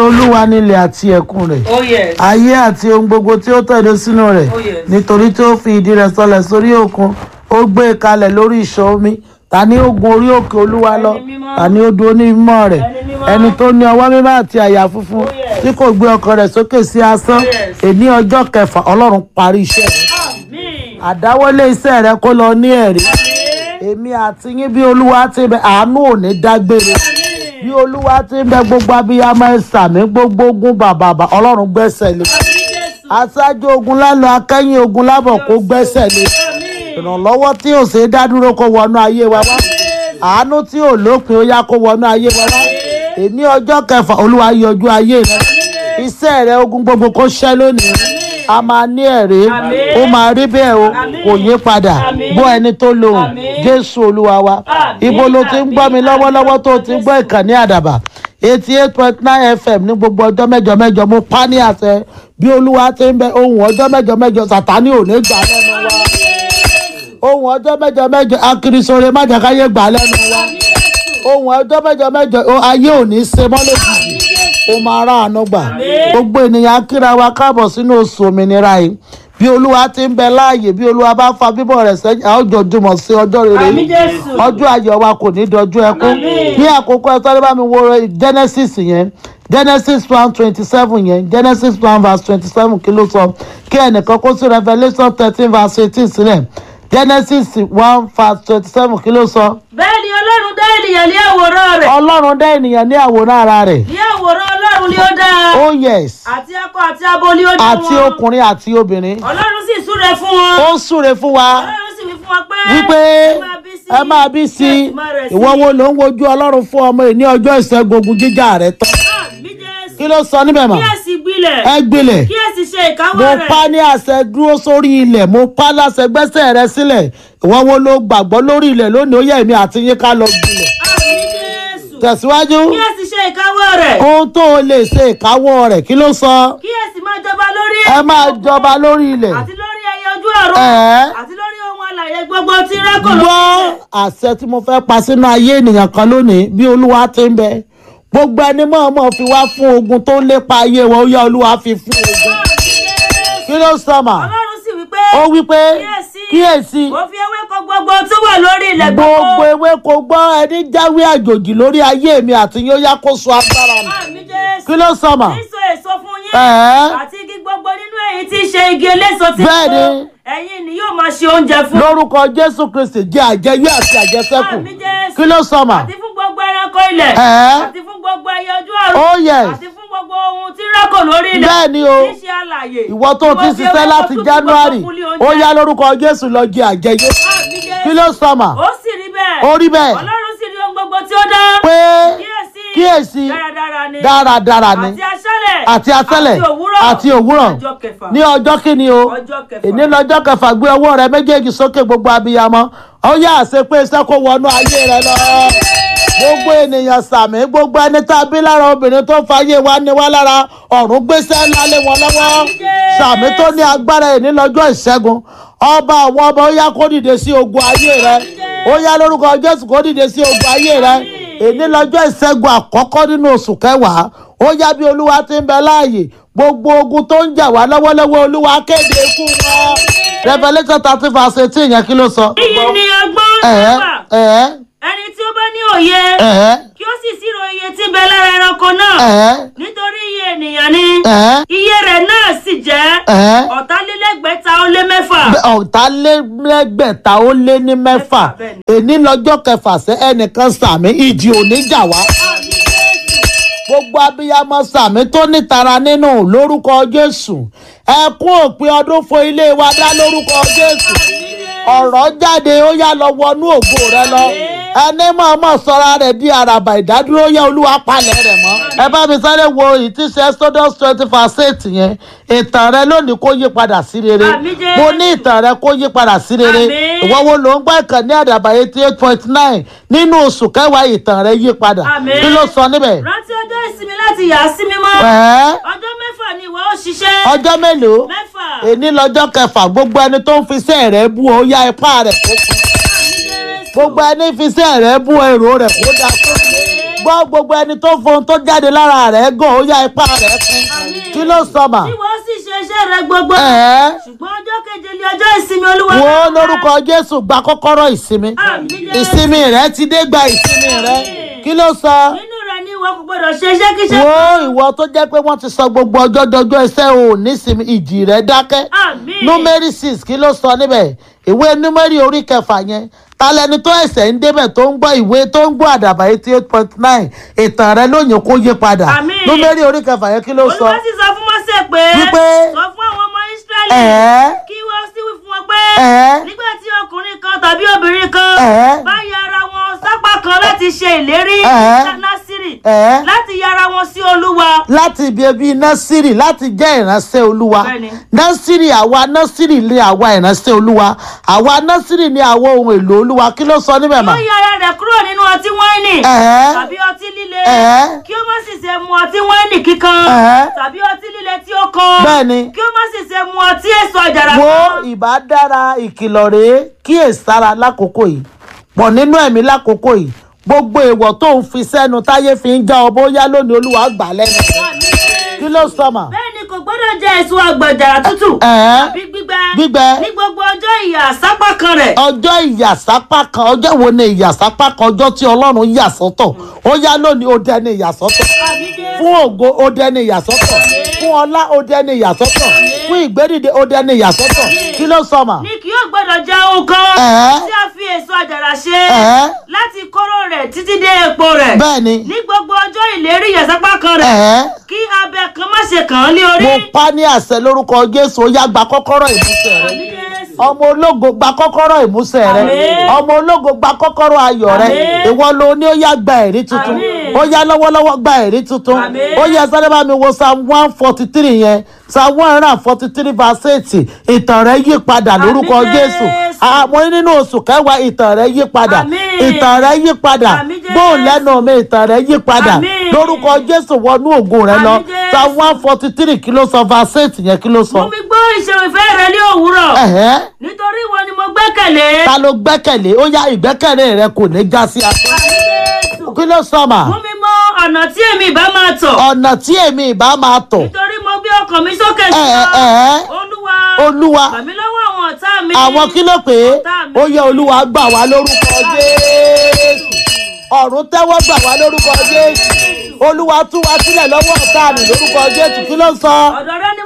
Olúwa nílẹ̀ àti ẹ̀kún rẹ̀. Oh yes. Ayé àti ohun gbogbo tí ó tẹ̀dó sínú rẹ̀. Oh yes. Nítorí tí ó fi ìdí rẹ̀ sọlẹ̀ sórí òkun, ó gbé e kalẹ̀ lórí ìṣàn omi. Ta ni ó gun orí òkè Olúwa lọ? Ta ni ó dúró ní mímọ́ rẹ̀? Ẹni tó ní ọwọ́ mímọ́ àti àyà funfun, tí kò gbé ọkàn rẹ̀ sókè sí asán. Èní ọjọ́ kẹfà Ọlọ́run parí iṣẹ́ rẹ̀. Àmín. Àdáwọ́lé iṣẹ́ rẹ̀ kó lọ ní ẹ̀rí. Èmi àti yín bí Olúwa ti bẹ, àánú ò ní dágbére. Bí Olúwa ti bẹ, gbogbo abiyamọ ẹ sàmí, gbogbo ogun bàbà Ọlọ́run gbẹ́sẹ̀ lé. Aṣáájú ogun lálọ, akẹ́yìn ogun lábọ̀ kó gbẹ́sẹ̀ lé. Ìrànlọ́wọ́ tí ò ṣe é dá dúró kó wọnú ayé wa wá. Àánú tí ò lópin ó yá kó wọnú ayé wa wá. Èní ọjọ́ kẹfà Olúwa yọjú ayé rẹ. Iṣẹ́ rẹ ogun gbogbo kó ṣẹ́ lónìí. A máa ní ẹ̀rí. Ó máa rí bẹ́ẹ̀ o. Kò yí padà. Gbọ́ ẹni tó lóhùn. Jésù Olúwa wa. Ibo ló ti ń gbọ́ mi lọ́wọ́lọ́wọ́ tó ti ń gbọ́ ìkànnì Àdàbà 88.9 FM ní gbogbo ọjọ́ mẹ́jọ mẹ́jọ. Mo pa ní àṣẹ bí Olúwa ti ń bẹ ohun ọjọ́ mẹ́jọ mẹ́jọ Sátánì ò ní gbà lẹ́nu wa. Ohun ọjọ́ mẹ́jọ mẹ́jọ akirisore májàkáyé gbà lẹ́nu wa. Ohun ọjọ́ mẹ́jọ mẹ́jọ ayé ò ní ṣe mọ́ lójijì. Ó máa rà àánú gbà. Gbogbo ènìyàn kíra wa káàbọ̀ sínú oṣù òmìnira yìí. Bí Olúwa ti ń bẹ láàyè, bí Olúwa bá fa bíbọ̀ rẹ̀ sẹ́yìn, a ó jọ jùmọ̀ sí ọjọ́ rere yìí. Ọjọ́ ayọ̀ wa kò ní dojú ẹkún. Ní àkókò ẹ sáré bá mi wo Genesis yẹn. Genesis 1:27 yẹn. Genesis 1 verse 27 kí ló sọ? Kí ẹnìkan kó sí Revelation 13 verse 18 sílẹ̀. Genesis 1 verse 27 kí ló sọ? Bẹ́ẹ̀ ni Ọlọ́run dá ènìyàn ní àwòrán rẹ̀. Ọlọ́run dá ènìyàn ní àwòrán ara rẹ̀. Ní àwòrán Ọlọ́run ni ó dá. Oh yes. Àti akọ àti abo ni ó dá wọn. Àti ọkùnrin àti obìnrin. Ọlọ́run sì súre fún wọn. Ó súre fún wa. Ọlọ́run sì wí fún wa pé. Wípé ẹ máa bí sí. Ìwọ wo ló ń wojú Ọlọ́run fún ọmọ ẹ̀ ní ọjọ́ ìṣẹ́gun ogun jíjà rẹ̀ tán? Kí ló sọ níbẹ̀ mọ́? Kí ẹ sì gbilẹ̀. Ẹ gbilẹ̀. Kí ẹ sì ṣe ìkáwọ́ Mo rẹ̀. pa ní àṣẹ dúró sórí ilẹ̀. Mo pa láṣẹ gbẹ́sẹ̀ rẹ sílẹ̀. Ìwọ wo ló gbàgbọ́ lórí ilẹ̀ lónìí? Ó yẹ èmi àti yín ká lọ gbilẹ̀. Àmín Jésù. Tẹ̀síwájú. Kí ẹ sì ṣe ìkáwọ́ rẹ̀. Ohun tó o lè ṣe ìkáwọ́ rẹ̀ kí ló sọ? Kí ẹ sì máa jọba lórí Ẹ máa jọba lórí ilẹ̀. àti lórí ẹyẹ ojú ọ̀run. Àti lórí ohun alààyè gbogbo tí rákò lórí Gbọ́ ilẹ̀. àṣẹ tí mo fẹ́ pa sínú ayé ènìyàn kan lónìí bí Olúwa ti ń bẹ. Gbogbo ẹni mọ̀ọ́mọ̀ fi wá fún ogun tó ń lépa ayé wọn, ó yá Olúwa fi fún ogun. Kí ló sọ mà? Ọlọ́run sì wí pé. Ó wí pé kíyèsí. Mo fi ewéko gbogbo tó wà lórí ilẹ̀ Gbogbo ewéko gbọ́ ẹni jáwé àjòjì lórí ayé mi àti yín ó yá kó so agbára mi. Àmín Jésù. Kí ló sọ mà? Síso èso fún yín. Ẹ̀ẹ́. Àti igi gbogbo nínú èyí tí í ṣe igi eléso tí Bẹ́ẹ̀ni. ẹ̀yin ni yóò máa ṣe oúnjẹ fún. Lórúkọ Jésù Kristi jẹ́ àjẹyó àti àjẹsẹ́kù. Àmín Jésù. Kí ló sọ mà? Àti fún gbogbo ẹranko ilẹ̀. Ẹ̀ẹ́. Àti fún gbogbo ẹyẹ ojú ọ̀run. Oh yes. Àti fún gbogbo ohun tí rákò lórí ilẹ̀. Bẹ́ẹ̀ni o. Tí í ṣe alààyè. Ìwọ tó ti ṣiṣẹ́ láti January, ó yá lórúkọ Jésù lọ jẹ àjẹyó. Àmín Jésù. Kí ló sọ mà? Ó sì rí bẹ́ẹ̀. Ó rí bẹ́ẹ̀. Ọlọ́run sì rí ohun gbogbo tí ó dá. Pé kíyèsí dáradára ni. dáradára ni. Àti aṣálẹ̀. Àti òwúrọ̀. Ọjọ́ kẹfà. Ní ọjọ́ kíni o? Ọjọ́ kẹfà. Èní lọ́jọ́ kẹfà, gbé ọwọ́ rẹ méjèèjì sókè gbogbo abiyamọ. Ó yá àṣẹ pé iṣẹ́ kó wọnú ayé rẹ lọ. Gbogbo ènìyàn sàmì, gbogbo ẹni tá a bí lára obìnrin tó fàyè wá ní wá lára ọ̀run gbéṣẹ́ ńlá lé wọn lọ́wọ́. Sàmì tó ní agbára èní lọ́jọ́ ìṣẹ́gun. Ọba àwọn ọba ó yá kó dìde sí ogun ayé rẹ. Ó yá lórúkọ Jésù kó dìde sí ogun ayé rẹ. Èní lọ́jọ́ ìṣẹ́gun àkọ́kọ́ nínú oṣù kẹwàá. Ó yá bí Olúwa ti ń bẹ láàyè. Gbogbo ogun tó ń jà wá lọ́wọ́lọ́wọ́ Olúwa kéde ikú wọn. Revelation 13 verse 18 yẹn kí ló sọ? Èyí ni ọgbọ́n wà. Ẹni tí ó bá ní òye. Kí ó sì ṣírò iye tí ń bẹ lára ẹranko náà. Nítorí iye ènìyàn ni. Iye rẹ̀ náà sì jẹ́ ọ̀tàlélẹ́gbẹ̀ta ó lé mẹ́fà. Ọ̀tàlélẹ́gbẹ̀ta ó lé ní mẹ́fà. Èní lọ́jọ́ kẹfà sẹ́ ẹnìkan sàmì ìjì òní jà wá. Gbogbo abiyamọ sàmì tó nítara nínú lórúkọ Jésù. Ẹkún òpin ọdún fún ilé wa dá lórúkọ Jésù. Ọ̀rọ̀ jáde ó yá lọ wọnú ògo rẹ lọ. Ẹni mọ̀ọ́mọ̀ sọra rẹ̀ di àràbà ìdádúró yẹ Olúwa palẹ̀ rẹ̀ mọ́. Ẹ bá mi sáré wo ìtísẹ́ Exodus 20 verse 8 yẹn. Ìtàn rẹ lónìí kó yí padà sí rere. Mo ní ìtàn rẹ kó yí padà sí rere. Ìwọ wo ló ń gbọ́ ìkànnì Àdàbà 88.9 nínú oṣù kẹwàá ìtàn rẹ yí padà. Kí ló sọ níbẹ̀? Rántí ọjọ́ ìsinmi láti yà á sí mímọ́. Ọjọ́ mẹ́fà ni ìwọ ó ṣiṣẹ́. Ọjọ́ mélòó? Mẹ́fà. Èní lọ́jọ́ kẹfà, gbogbo ẹni tó ń fi iṣẹ́ rẹ̀ bú ó yá ipá rẹ̀ kó kún. Gbogbo ẹni fi iṣẹ́ rẹ̀ bú èrò rẹ̀ kó dá fún mi. gbọ́ gbogbo ẹni tó fohùn tó jáde lára rẹ̀ gàn ó yá ipá rẹ̀ kún kí ló sọ mà. tí wọ́n sì ṣe iṣẹ́ rẹ̀ gbogbo. ṣùgbọ́n ọjọ́ keje ni ọjọ́ ìsinmi Olúwa. wo lórúkọ Jésù gba kọ́kọ́rọ́ ìsinmi. ìsinmi rẹ̀ ti dé, gba ìsinmi rẹ̀ kí ló sọ. nínú rẹ̀ ni ìwọ kò gbọdọ̀ ṣe iṣẹ́ kíṣẹ́. wo ìwọ tó jẹ́ pé wọ́n ti sọ gbogbo ọjọ́ dọjọ́ iṣẹ́ o nísinmi, ìjì rẹ̀ dákẹ́. Númérì 6 kí ló sọ níbẹ̀? ìwé Númérì orí 6 yẹn talẹni tó ẹsẹ̀ ń débẹ̀ tó ń gbọ́ ìwé tó ń gbọ́ àdàbà 88.9 ìtàn rẹ lóyún kó yí padà. Númérì orí 6 yẹn kí ló sọ? Olúwa sì sọ fún Mósè pé wípé sọ fún àwọn ọmọ Ísírẹ́lì kí wọ́n sì wí fún wọn pé nígbà tí ọkùnrin kan tàbí obìnrin kan bá ya ara wọn sápá kan láti ṣe ìlérí Násírì láti ya ara wọn sí Olúwa. láti ibi ẹbí Násírì láti jẹ́ ìránṣẹ́ Olúwa. Násírì àwa Násírì lé àwa ìránṣẹ́ Olúwa. àwa Násírì ní àwọn ohun èlò Olúwa. kí ló sọ níbẹ̀ mà? kí ó yà ara rẹ̀ kúrò nínú ọtí wáìnì tàbí ọtí líle kí ó má sì ṣe mu ọtí wáìnì kíkan tàbí ọtí líle tí ó kan. bẹ́ẹ̀ni. kí ó má sì ṣe mu ọtí èso àjàrà kan. wo ìbá dára ìkìlọ̀ rèé kíyèsára lákòókò yìí pọ̀ nínú ẹ̀mí lákòókò yìí gbogbo èèwọ̀ tó ń fi sẹ́nu táyé fi ń já ọ bóyá lónìí Olúwa gbà lẹ́nu. kí ló sọ mà? bẹ́ẹ̀ni kò gbọ́dọ̀ jẹ èso àgbàjàrà tútù tàbí gbígbẹ ní gbogbo ọjọ́ ìyàsápá kan rẹ̀. ọjọ́ ìyàsápá kan, ọjọ́ wo ni ìyàsápá kan? ọjọ́ tí Ọlọ́run yà sọ́tọ̀. ó yá lónìí ó dẹni ìyàsọ́tọ̀. fún ògo ó dẹni ìyàsọ́tọ̀. fún ọlá ó dẹni ìyàsọ́tọ̀. fún ìgbédìde ó dẹni ìyàsọ́tọ̀. kí ló sọ mà? ní kí yóò gbọ́dọ̀ jẹ ohun kan tí a fi èso àjàrà ṣe láti kóró rẹ̀ títí dé èpo rẹ̀. bẹ́ẹ̀ni. ní gbogbo ọjọ́ ìlérí ìyàsápá kan rẹ̀ kí abẹ kan má ṣe kàn án lé orí. mo pa ní àṣẹ lórúkọ Jésù ó yá gba kọ́kọ́rọ́ ìmúṣẹ rẹ. ọmọ ológo gba kọ́kọ́rọ́ ìmúṣẹ rẹ. ọmọ ológo gba kọ́kọ́rọ́ ayọ̀ rẹ. ìwọ ló ní ó yá gba ẹ̀rí tuntun. ó yá lọ́wọ́lọ́wọ́ gba ẹ̀rí tuntun. ó yá sáré bá mi wo Psalm 143 yẹn. Psalm 143 verse 8 ìtàn rẹ yí padà lórúkọ Jésù. àmọ́ nínú oṣù kẹwàá ìtàn rẹ yí padà. ìtàn rẹ yí padà. gbóhùn lẹ́nu mi ìtàn rẹ yí padà. lórúkọ Jésù wọnú ògo rẹ lọ. Psalm 143 kí ló sọ verse 8 yẹn kí ló sọ? mo mi gbọ́ ìṣòro ìfẹ́ rẹ ní òwúrọ̀. nítorí ìwọ ni mo gbẹ́kẹ̀lé. ta ló gbẹ́kẹ̀lé? ó yá ìgbẹ́kẹ̀lé rẹ kò ní já sí asán. kí ló sọ mà? mú mi mọ ọ̀nà tí èmi ìbá máa tọ̀. ọ̀nà tí èmi ìbá máa tọ̀. nítorí mo gbé ọkàn mi sókè sí ọ. Olúwa gbà mí lọ́wọ́ àwọn ọ̀tá mi. àwọn kí ló pé ó yẹ Olúwa gbà wá lórúkọ Jésù. ọ̀run tẹ́wọ́ gbà wá lórúkọ Jésù. Olúwa tú wa sílẹ̀ lọ́wọ́ ọ̀tá mi lórúkọ Jésù. kí ló sọ? ọ̀dọ̀ rẹ ni